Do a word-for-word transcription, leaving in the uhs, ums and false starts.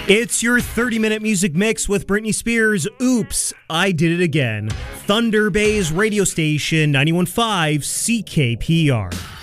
It's your thirty-minute music mix with Britney Spears. Oops, I Did It Again. Thunder Bay's radio station, ninety-one point five C K P R.